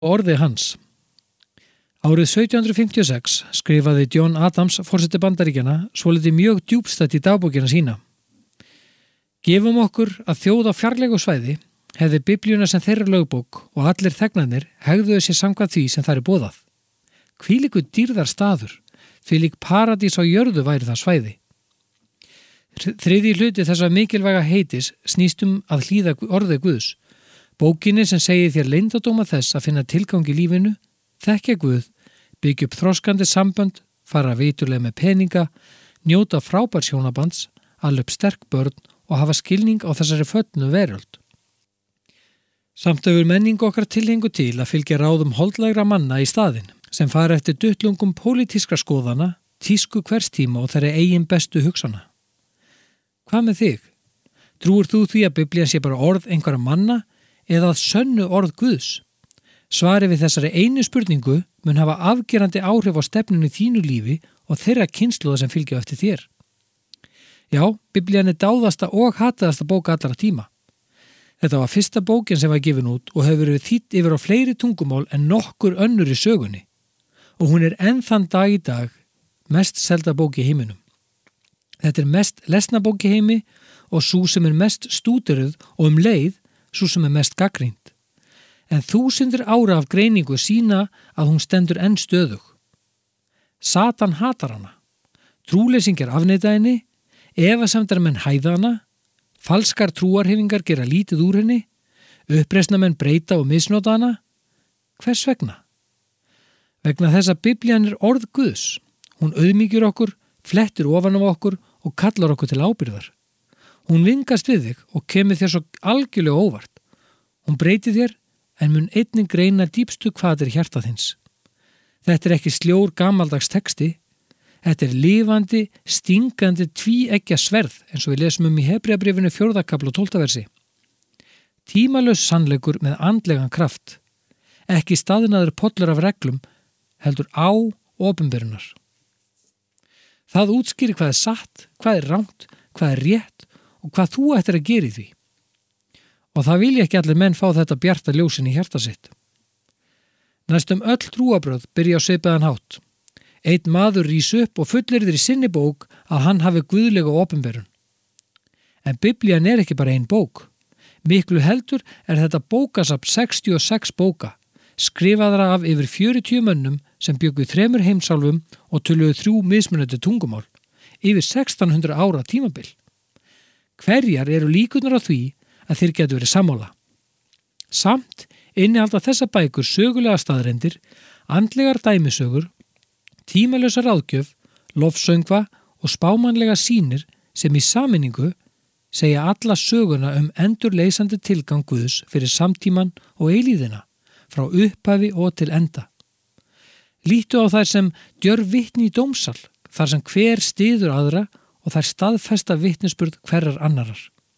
Orði hans. Árið 1756 skrifaði John Adams forseti Bandaríkjanna svolítið mjög djúpstætt í dagbókina sína. Gefum okkur að þjóð á fjarlægu svæði hefði Biblíuna sem þeirra lögbók og allir þegnarnir hegðuðu sér samkvæmt því sem þar boðað. Hvílíkur dýrðar staður, þvílík paradís á jörðu væri það svæði. Þriðji hluti þessa mikilvæga heitis snýst að hlýða orði Guðs. Bókinni sem segir þér leyndardóma þess að finna tilgang í lífinu, þekkja Guð, byggja upp þroskandi sambönd, fara viturlega með peninga, njóta frábærs hjónabands, ala upp sterk börn og hafa skilning á þessari föllnu veröld. Samt hefur menning okkar tilhengu til að fylgja ráðum holdlægra manna í staðinn, sem fara eftir duttlungum pólitískra skoðana, tísku hvers tíma og þeirra eigin bestu hugsana. Hvað með þig? Trúir þú því að Biblían sé bara orð einhverja manna eða að sönnu orð Guðs? Svari við þessari einu spurningu mun hafa afgerandi áhrif á stefnunni þínu lífi og þeirra kynslóða sem fylgja eftir þér. Já, Biblían er dáðasta og hataðasta bók allra tíma. Þetta var fyrsta bókin sem var gefin út og hefur verið þýdd yfir á fleiri tungumál en nokkur önnur í sögunni. Og hún er enn þann dag í dag mest selda bók í heiminum. Þetta er mest lesna bók í heimi og sú sem er mest stúderuð og leið sú sem er mest gagnrýnd. En 1000 ára af greiningu sína að hún stendur enn stöðug. Satan hatar hana. Trúleysingjar afneita henni, efasemdarmenn hæða hana, falskar trúarhefingar gera lítið úr henni, uppreisnarmenn breyta og misnota hana. Hvers vegna? Vegna þess að Biblían er orð Guðs. Hún auðmýkir okkur, flettir ofan á okkur og kallar okkur til ábyrgðar. Hún vingast við þig og kemur þér svo algjörlega óvart. Hún breytir þér en mun einnig greina dýpstu hvaðir hjarta þins. Þetta er ekki sljór gamaldags texti. Þetta er lifandi, stingandi tvíeggja sverð eins og við lesum í Hebreabréfinu 4. kafla og 12. versi. Tímalaus sannleikur með andlegan kraft. Ekki staðnaður pollur af reglum, heldur á opinberunar. Það útskýrir hvað er satt, hvað er rangt, hvað er rétt og hvað þú ættir að gera í því. Og það vilja ekki allir menn fá þetta bjarta ljósin í hjarta sitt. Næstum öll trúarbrögð byrja á svipaðan hátt. Einn maður rís upp og fullyrðir í sinni bók að hann hafi guðlega opinberun. En Biblían er ekki bara ein bók. Miklu heldur er þetta bókasafn 66 bóka, skrifaðra af yfir 40 mönnum sem bjuggu 3 heimsálfum og töluðu 3 mismunandi tungumál, yfir 1600 ára tímabil. Hverjar eru líkurnar á því að þeir getur verið sammála? Samt innihalda þessa bækur sögulega staðreyndir, andlegar dæmisögur, tímalausa ráðgjöf, lofsöngva og spámannlega sýnir sem í sameiningu segja alla söguna endurleysandi tilgang Guðs fyrir samtíman og eilíðina, frá upphafi og til enda. Lítu á þær sem djörf vitni í dómsal, þar sem hver styður aðra og þær staðfesta vitnisburð hverrar annarar.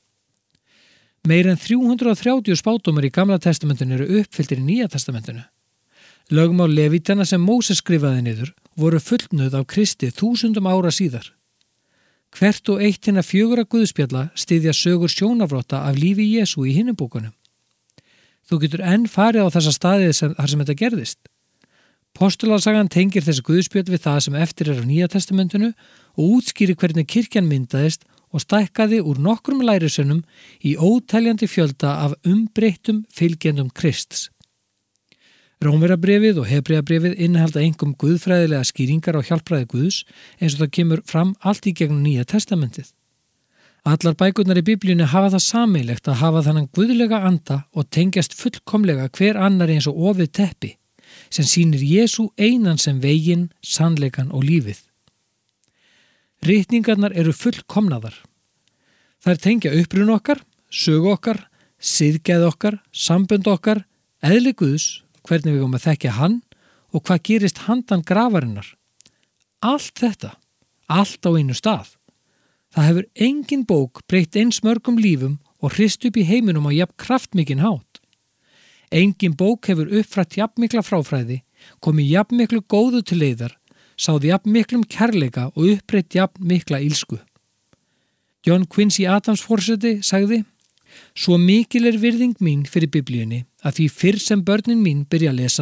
Meir en 330 spádómar í Gamla testamentinu eru uppfylltir í Nýja testamentinu. Lögmál Levítana sem Móses skrifaði niður voru fullnuð af Kristi 1000 ára síðar. Hvert og eitt hinna 4 guðspjalla styðja sögur sjónarvotta af lífi Jesú í hinum bókunum. Þú getur enn farið á þessa staðið þar sem þetta gerðist. Postularsagan tengir þessi guðspjöll við það sem eftir er af Nýja testamentinu og útskýrir hvernig kirkjan myndaðist og stækkaði úr nokkrum lærisveinum í óteljandi fjölda af umbreyttum fylgjendum Krists. Rómverjabréfið og Hebreabréfið innihalda einkum guðfræðilega skýringar á hjálpræði Guðs eins og það kemur fram allt í gegnum Nýja testamentið. Allar bækurnar í Biblíunni hafa það sameiginlegt að hafa þennan guðlega anda og tengjast fullkomlega hver annari eins og ofið teppi, sem sýnir Jesú einan sem veginn, sannleikan og lífið. Ritningarnar eru fullkomnaðar. Þær tengja uppruna okkar, sögu okkar, siðgæði okkar, sambönd okkar, eðli Guðs, hvernig við komum að þekkja hann og hvað gerist handan grafarinnar. Allt þetta, allt á einu stað. Það hefur engin bók breytt eins mörgum lífum og hrist upp í heiminum á jafn kraftmikinn hátt. Engin bók hefur uppfrætt jafnmikla fráfræði, komið jafnmiklu góðu til leiðar, sáð jafnmiklum kærleika og uppbreytt jafnmikla ílsku. John Quincy Adams forseti sagði: Svo mikil virðing mín fyrir Biblíunni að því fyrr sem börnin mín byrja að lesa